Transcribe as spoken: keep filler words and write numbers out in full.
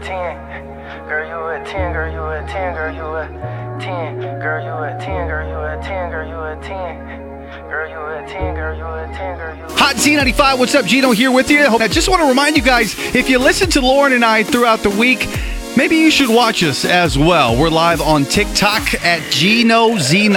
ten. Girl, you a ten, girl, you a ten, girl, you a ten. Girl, you a ten, girl, you a ten, girl, you a ten. Girl, you a ten, girl, you a ten, girl, you a ten. Hot Z ninety-five, what's up? Gino here with you. I just want to remind you guys, if you listen to Lauren and I throughout the week, maybe you should watch us as well. We're live on TikTok at Gino Z